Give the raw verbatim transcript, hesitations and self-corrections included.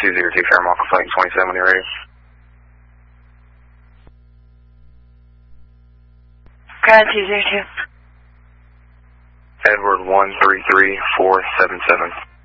two zero two Fairmont, flight twenty-seven when you're ready. Ground two zero two. Edward one three three four seven seven.